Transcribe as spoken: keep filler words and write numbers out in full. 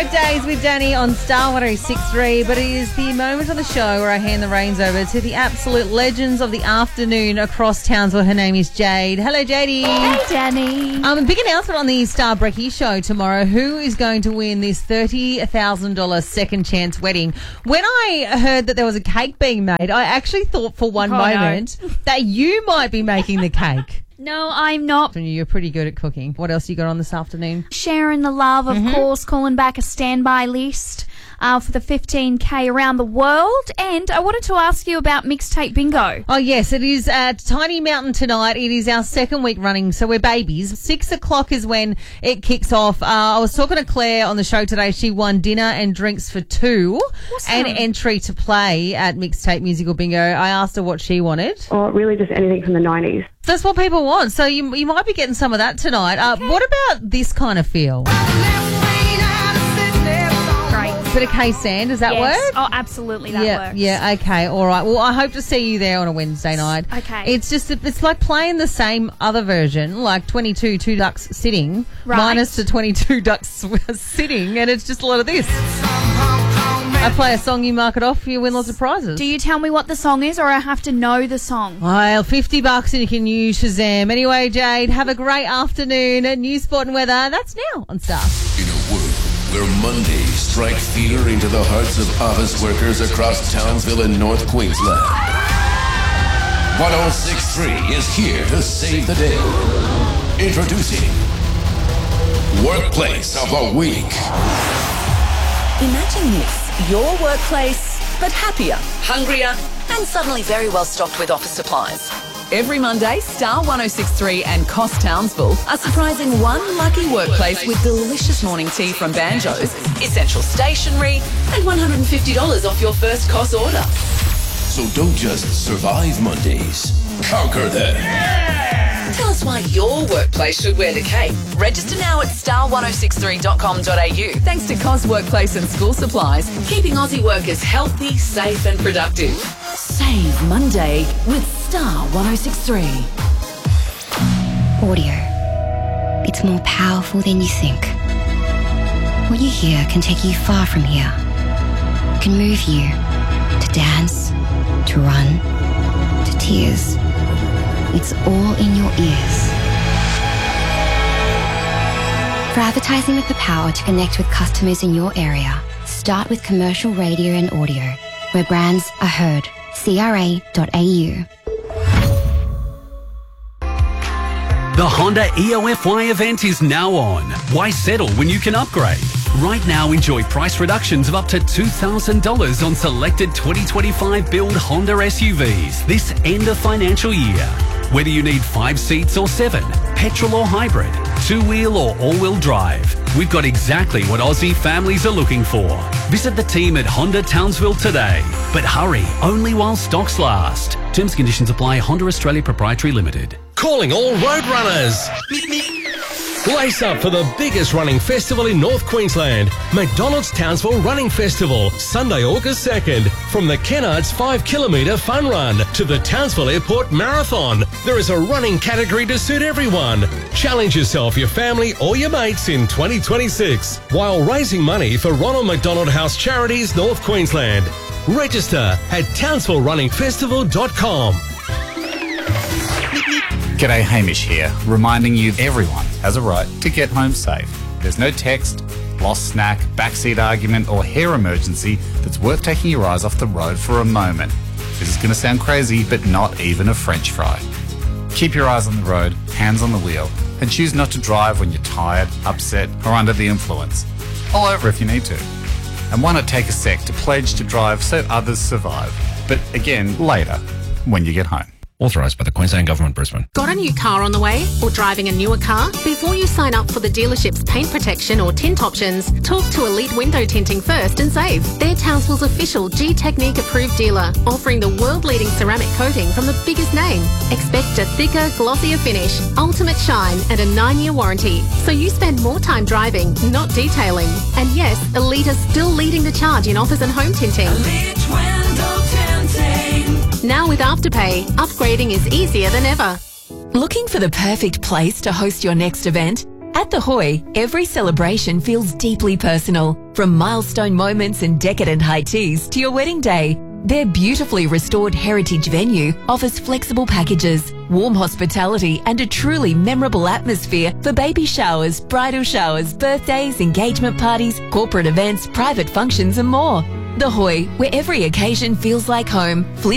Days with Danny on Star one oh six point three, but it is the moment on the show where I hand the reins over to the absolute legends of the afternoon across Townsville. Her name is Jade. Hello, Jadey. Hey, Danny. Um, a big announcement on the Star Brekkie show tomorrow. Who is going to win this thirty thousand dollars second chance wedding? When I heard that there was a cake being made, I actually thought for one oh, moment no. that you might be making the cake. No, I'm not. You're pretty good at cooking. What else you got on this afternoon? Sharing the love, of Mm-hmm. course, calling back a standby list uh, for the fifteen K around the world. And I wanted to ask you about Mixtape Bingo. Oh, yes, it is at Tiny Mountain tonight. It is our second week running, so we're babies. Six o'clock is when it kicks off. Uh, I was talking to Claire on the show today. She won dinner and drinks for two Awesome. and entry to play at Mixtape Musical Bingo. I asked her what she wanted. Or really just anything from the nineties. That's what people want, so you you might be getting some of that tonight. Uh, Okay. What about this kind of feel? Great. Bit of K-Sand, does that yes. work? Oh, absolutely, that yeah, works. yeah, okay, all right. Well, I hope to see you there on a Wednesday night. Okay. It's just, it's like playing the same other version, like twenty-two two ducks sitting, Right. minus the twenty-two ducks sitting, and it's just a lot of this. I play a song, you mark it off, you win lots of prizes. Do you tell me what the song is, or I have to know the song? Well, fifty bucks and you can use Shazam. Anyway, Jade, have a great afternoon at News, Sport and Weather. That's now on Star. In a world where Mondays strike fear into the hearts of office workers across Townsville and North Queensland, one oh six point three is here to save the day. Introducing Workplace of the Week. Imagine this, your workplace, but happier, hungrier, and suddenly very well stocked with office supplies. Every Monday, Star one oh six point three and Cost Townsville are surprising one lucky workplace with delicious morning tea from Banjo's, essential stationery, and one hundred fifty dollars off your first Cost order. So don't just survive Mondays, conquer them. Tell us why your workplace should wear the cape. Register now at star one oh six three dot com dot a u. Thanks to Cos Workplace and School Supplies, keeping Aussie workers healthy, safe and productive. Save Monday with Star one oh six point three. Audio. It's more powerful than you think. What you hear can take you far from here. It can move you to dance, to run, to tears. It's all in your ears. For advertising with the power to connect with customers in your area, start with commercial radio and audio, where brands are heard. C R A dot A U. The Honda E O F Y event is now on. Why settle when you can upgrade? Right now, enjoy price reductions of up to two thousand dollars on selected twenty twenty-five build Honda S U Vs this end of financial year. Whether you need five seats or seven, petrol or hybrid, two-wheel or all-wheel drive, we've got exactly what Aussie families are looking for. Visit the team at Honda Townsville today. But hurry, only while stocks last. Terms and conditions apply. Honda Australia Proprietary Limited. Calling all road runners. Lace up for the biggest running festival in North Queensland. McDonald's Townsville Running Festival, Sunday, August second. From the Kennards five kilometre fun run to the Townsville Airport Marathon, there is a running category to suit everyone. Challenge yourself, your family or your mates in twenty twenty-six while raising money for Ronald McDonald House Charities North Queensland. Register at townsville running festival dot com. G'day, Hamish here, reminding you everyone has a right to get home safe. There's no text, lost snack, backseat argument or hair emergency that's worth taking your eyes off the road for a moment. This is going to sound crazy, but not even a French fry. Keep your eyes on the road, hands on the wheel, and choose not to drive when you're tired, upset or under the influence. Pull over if you need to. And why not take a sec to pledge to drive so others survive? But again, later, when you get home. Authorised by the Queensland Government, Brisbane. Got a new car on the way or driving a newer car? Before you sign up for the dealership's paint protection or tint options, talk to Elite Window Tinting first and save. They're Townsville's official G-Technique approved dealer, offering the world-leading ceramic coating from the biggest name. Expect a thicker, glossier finish, ultimate shine and a nine-year warranty. So you spend more time driving, not detailing. And yes, Elite is still leading the charge in office and home tinting. Elite Window Tinting. Now with Afterpay, upgrading is easier than ever. Looking for the perfect place to host your next event? At The Hoy, every celebration feels deeply personal. From milestone moments and decadent high teas to your wedding day, their beautifully restored heritage venue offers flexible packages, warm hospitality and a truly memorable atmosphere for baby showers, bridal showers, birthdays, engagement parties, corporate events, private functions and more. The Hoy, where every occasion feels like home.